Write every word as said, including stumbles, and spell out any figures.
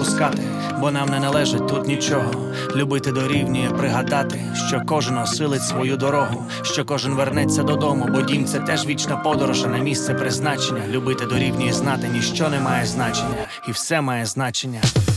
відпускати, бо нам не належить тут нічого. Любити дорівнює пригадати, що кожен осилить свою дорогу, що кожен вернеться додому, бо дім — це теж вічна подорож, а не місце призначення. Любити дорівнює знати, ніщо не має значення, і все має значення.